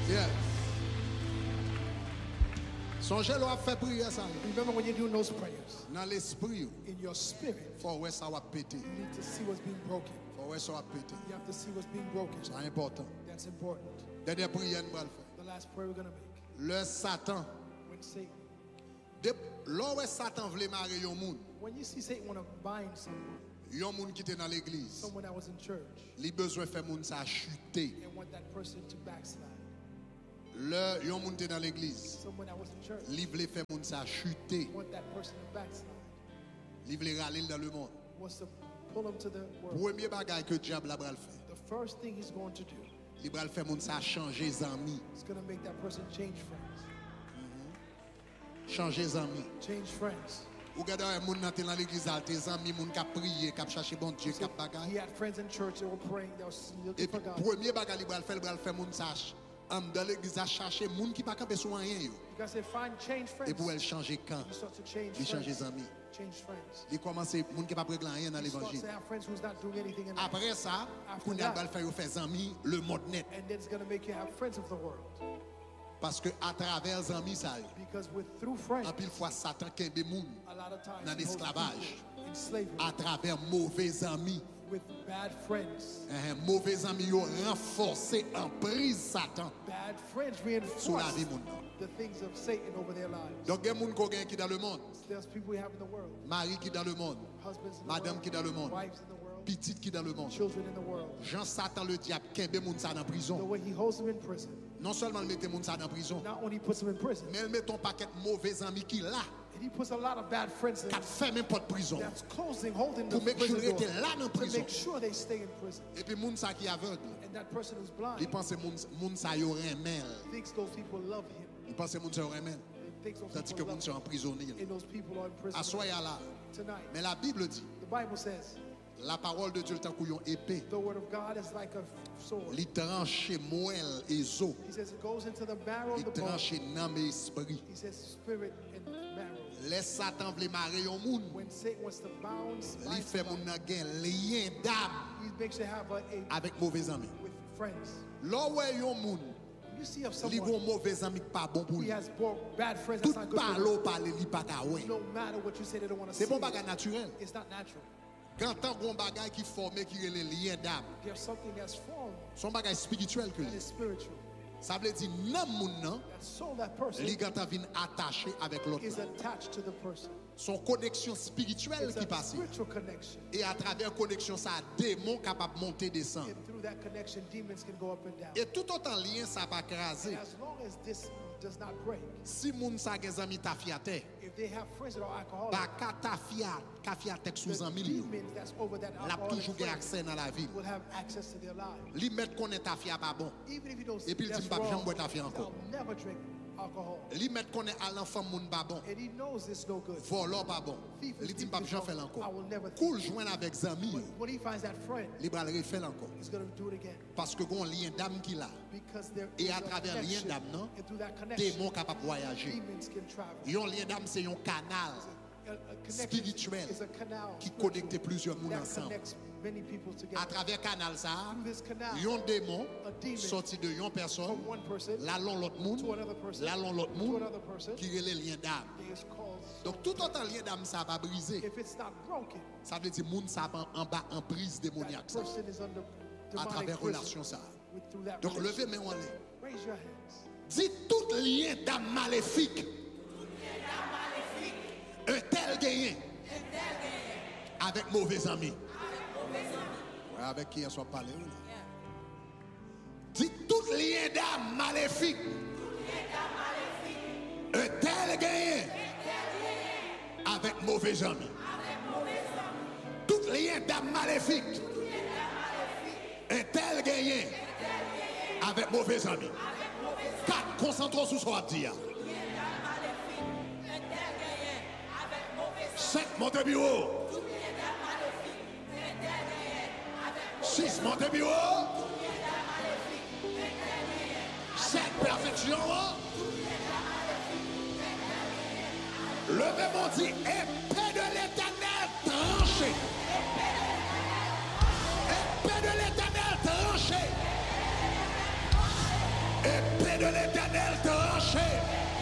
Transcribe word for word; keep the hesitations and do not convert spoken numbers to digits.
Yeah. Songez-le à faire prier ça. Remember when you're doing those prayers, Dans l'esprit, in your spirit, faut ouais ça va péter. you need to see what's being broken. Faut ouais ça va péter. You have to see what's being broken. C'est important. That's important. Dernière prière nous allons faire. The last prayer we're going to make. Le Satan. When Satan, Là où Satan voulait marier un monde, when you see Satan want to bind someone, un monde qui était dans l'église, someone that was in church, il a besoin de faire monde ça chuter. and want that person to backslide. Le un monde était dans l'église, Someone that was in church, il voulait faire monde ça chuter. want that person to backslide. Il voulait râler dans le monde. Wants to pull him to the world. Premier bagage que diable a bral fait. The first thing he's going to do Il va faire monde ça changer amis, is going to make that person change friends. changer amis. Change friends. Ou regardez un monde dans l'église, tes amis, monde qui a prié, qui a cherché bon Dieu, qui a He bagage. had friends in church that were praying, that was Et looking puis for God. premier bagage il va faire, il va faire monde ça dans l'église à chercher monde qui pas camper sur rien yo. You guys say, find change friends. Et pour elle changer camp, You start to change il change friends. amis. Change friends. Il commence monde qui pas régler rien dans You start l'évangile. to have friends who's not doing anything in life. Après ça, After qu'on a that, va faire faire amis le monde net and then it's going to make you have friends of the world. parce que à travers amis ça yo, Because with through friends, en pile fois Satan kembe monde a lot of times dans he holds l'esclavage. people in slavery à travers mauvais amis. with bad friends. Un mauvais ami yo renforcé en prise Satan Bad friends sur la reinforce vie moun. the things of Satan over their lives. Donc il y a des gens qui dans le monde, There's people we have in the world, mari qui dans le monde, husbands in the madame world, qui dans le monde, wives in the world, petite qui dans le monde. children in the world. Jean Satan le diable kembe moun ça dans The prison. way he holds them in prison, Non seulement il mette moun ça dans prison, not only puts them in prison, mais il met ton paquet de mauvais amis qui là, and he puts a lot of bad friends in qui fait même pas de prison. that's closing, holding the Pour make prison sure door, était là dans to prison. make sure they stay in prison. Et puis moun ça qui aveugle, And that person who's blind il pense moun moun ça yo remel. thinks those people love him. Il pense moun ça yo remel. He thinks those Tandis que people moun love ça him. emprisonné. And those people are in prison Assoya là. tonight. Mais la Bible dit, The Bible says la parole de Dieu est un couillon épée. the word of God is like a sword. Il tranche moelle et os. He says it goes into the marrow of Il the bone. tranche âme et esprit. He says spirit and marrow. Laisse Satan vle marier un moun. When Satan wants to bound, Il bind fait moun somebody, nan gen lien d'âme he makes you have a, a avec mauvais amis. with friends. Là où yon moun, You see of li someone gon mauvais ami qui pas bon pour he lui. has bo- bad friends Tout that's not good for parlo parler li pas ka wè. you. No matter what you say, they don't want to see C'est bon it. bagay naturel. It's not natural. Quand on gon bagay qui formé qui relè lien d'âme, There's something that's formed son bagay spirituel que that li. is spiritual. Ça veut dire nan moun nan, That soul, that person li gata vin attaché avec l'autre. is attached to the person. Son connexion spirituelle It's qui a passe. spiritual connection. Et à travers connexion ça, démon capable monter descendre. And through that connection, demons can go up and down. Et tout autant lien ça va craser. As long as this does not break, Si moun sa gen zami ta fiate, if they have friends that are alcoholic, ba ka ta fiat, ka fiatek sou the zami li yo. demons that's over that La alcoholic toujou gen friend accès dans la ville. will have access to their lives. Li met konnen ta fia pas bon. Even if you don't Et puis il that's dit pas wrong, jamais boire ta fia I'll encore. never drink alcohol. Li met konnen al l'enfant moun pas bon. And he knows it's no good. Voleur pas bon. Thief is Li dit thief pas is jamais wrong. faire I encore. will never thief. Cool joindre avec zami yo. When he finds that friend, Li bral refaire encore. he's going to do it again. Parce que gon lien d'âme qui là. Because there Et is à a travers lien connection. d'âme non, And through that connection, démon capable voyager. demons can travel. Yon lien d'âme c'est un canal A, a connection spirituel is a canal qui spiritual connecte plusieurs moun that ensemble. connects many people À together. travers canal ça, Through this canal, yon démon a demon sorti de yon personne, from one person là l'on l'autre monde, to another person, là l'on l'autre to monde another person, qui relè lien d'âme. is called. Donc tout autant lien d'âme ça va briser. If it's not broken, Ça veut dire moun ça va en bas en prise that démoniaque ça, person is under à demonic travers prison relation ça. with, through that Donc relation. levez main en l'air. Raise your hands. Dis tout lien d'âme maléfique. Un tel gagné avec mauvais amis. Ouais, avec qui elle soit parlé là. Dis tout lien d'âme maléfique. Un tel gagné avec mauvais amis. Tout lien d'âme maléfique. Un tel gagné avec mauvais amis. Quatre, concentrons sur ce qu'on va dire. Cinq, montez bureau. Six, montez bureau. Sept, perfection. Levez mon dit, épée de l'éternel tranchée. Épée de l'éternel tranchée. Épée de l'Éternel tranchée.